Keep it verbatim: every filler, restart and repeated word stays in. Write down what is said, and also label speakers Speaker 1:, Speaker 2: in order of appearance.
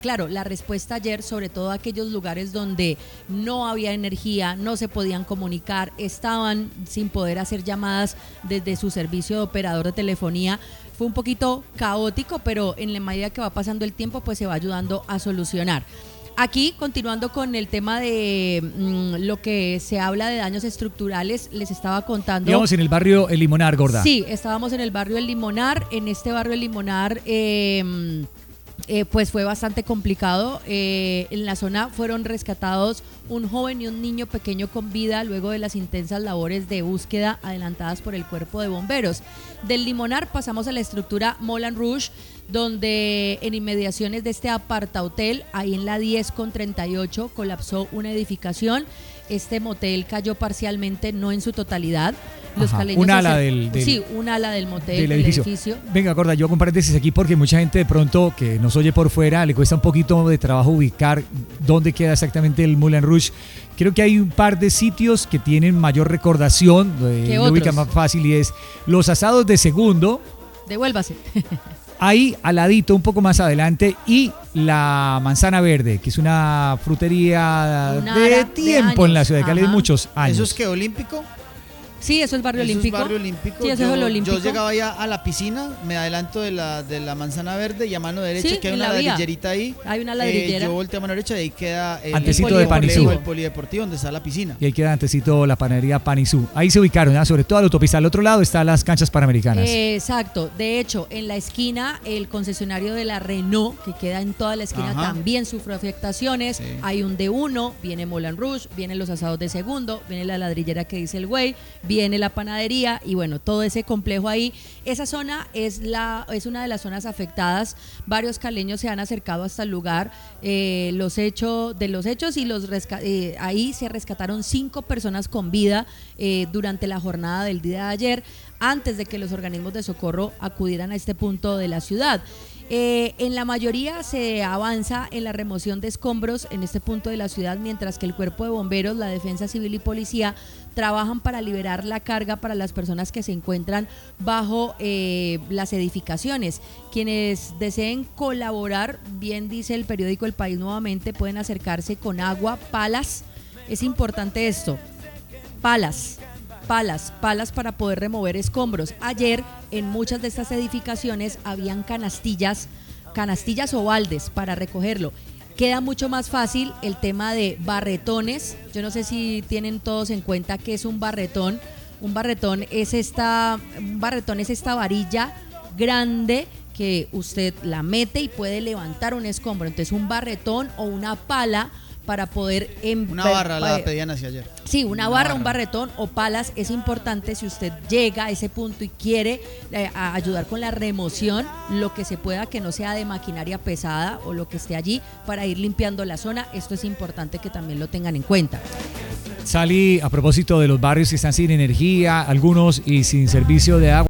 Speaker 1: Claro, la respuesta ayer, sobre todo aquellos lugares donde no había energía, no se podían comunicar, estaban sin poder hacer llamadas desde su servicio de operador de telefonía, fue un poquito caótico, pero en la medida que va pasando el tiempo, pues se va ayudando a solucionar. Aquí, continuando con el tema de mmm, lo que se habla de daños estructurales, les estaba contando...
Speaker 2: Digamos en el barrio El Limonar, Gorda.
Speaker 1: Sí, estábamos en el barrio El Limonar, en este barrio El Limonar... Eh, Eh, pues fue bastante complicado. Eh, en la zona fueron rescatados un joven y un niño pequeño con vida luego de las intensas labores de búsqueda adelantadas por el cuerpo de bomberos. Del Limonar pasamos a la estructura Moulin Rouge, donde en inmediaciones de este apartahotel, ahí en la diez con treinta y ocho, colapsó una edificación. Este motel cayó parcialmente, no en su totalidad. Los
Speaker 2: Ajá, un ala
Speaker 1: se,
Speaker 2: del, del,
Speaker 1: sí, un ala del motel,
Speaker 2: del
Speaker 1: del
Speaker 2: edificio.
Speaker 1: edificio.
Speaker 2: Venga, Gorda, yo hago un paréntesis aquí porque mucha gente de pronto que nos oye por fuera le cuesta un poquito de trabajo ubicar dónde queda exactamente el Moulin Rouge. Creo que hay un par de sitios que tienen mayor recordación, eh, lo ubican más fácil, y es los asados de Segundo.
Speaker 1: Devuélvase.
Speaker 2: Ahí al ladito, un poco más adelante, y la Manzana Verde, que es una frutería una de tiempo de en la ciudad de Cali, de muchos años.
Speaker 3: ¿Eso es que olímpico?
Speaker 1: Sí, eso es barrio
Speaker 3: eso
Speaker 1: olímpico.
Speaker 3: Es barrio olímpico.
Speaker 1: Sí, eso
Speaker 3: yo,
Speaker 1: es el olímpico.
Speaker 3: Yo llegaba ya a la piscina, me adelanto de la, de la Manzana Verde y a mano derecha,
Speaker 1: sí,
Speaker 3: que hay una ladrillerita ahí.
Speaker 1: Hay una ladrillera.
Speaker 3: Eh, yo volteo a mano derecha y ahí queda el,
Speaker 2: antecito
Speaker 3: el
Speaker 2: de Panisú.
Speaker 3: El polideportivo donde está la piscina.
Speaker 2: Y ahí queda antecito la panadería Panisú. Ahí se ubicaron, ¿eh? Sobre todo a la autopista. Al otro lado están las canchas panamericanas.
Speaker 1: Eh, exacto. De hecho, en la esquina, el concesionario de la Renault, que queda en toda la esquina, Ajá. también sufre afectaciones. Sí. Hay un D uno, viene Moulin Rouge, vienen los asados de Segundo, viene la ladrillera que dice el güey, viene la panadería y bueno, todo ese complejo ahí. Esa zona es, la, es una de las zonas afectadas. Varios caleños se han acercado hasta el lugar. Eh, los hechos, de los hechos y los resca- eh, ahí se rescataron cinco personas con vida eh, durante la jornada del día de ayer, antes de que los organismos de socorro acudieran a este punto de la ciudad. Eh, en la mayoría se avanza en la remoción de escombros en este punto de la ciudad, mientras que el cuerpo de bomberos, la defensa civil y policía trabajan para liberar la carga para las personas que se encuentran bajo eh, las edificaciones. Quienes deseen colaborar, bien dice el periódico El País nuevamente, pueden acercarse con agua, palas. Es importante esto, palas. Palas, palas para poder remover escombros. Ayer en muchas de estas edificaciones habían canastillas, canastillas o baldes para recogerlo. Queda mucho más fácil el tema de barretones. Yo no sé si tienen todos en cuenta qué es un barretón. Un barretón es esta, un barretón es esta varilla grande que usted la mete y puede levantar un escombro. Entonces un barretón o una pala para poder... Em-
Speaker 3: una barra la pedían hacia ayer.
Speaker 1: Sí, una, una barra, barra, un barretón o palas es importante si usted llega a ese punto y quiere eh, a ayudar con la remoción, lo que se pueda, que no sea de maquinaria pesada o lo que esté allí, para ir limpiando la zona. Esto es importante que también lo tengan en cuenta.
Speaker 2: Sally, a propósito de los barrios que están sin energía, algunos y sin servicio de agua.